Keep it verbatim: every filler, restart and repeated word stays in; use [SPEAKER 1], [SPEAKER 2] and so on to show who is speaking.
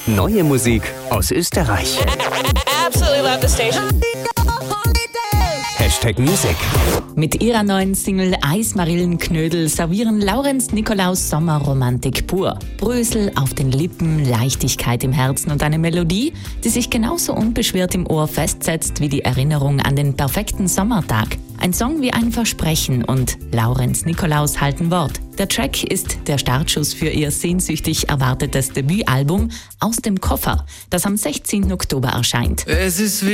[SPEAKER 1] Neue Musik aus Österreich.
[SPEAKER 2] Absolutely love the station.
[SPEAKER 1] Hashtag Music.
[SPEAKER 3] Mit ihrer neuen Single Eismarillenknödel servieren Laurenz Nikolaus Sommerromantik pur. Brösel auf den Lippen, Leichtigkeit im Herzen und eine Melodie, die sich genauso unbeschwert im Ohr festsetzt wie die Erinnerung an den perfekten Sommertag. Ein Song wie ein Versprechen und Laurenz Nikolaus halten Wort. Der Track ist der Startschuss für ihr sehnsüchtig erwartetes Debütalbum Aus dem Koffer, das am sechzehnten Oktober erscheint.
[SPEAKER 4] Es ist wie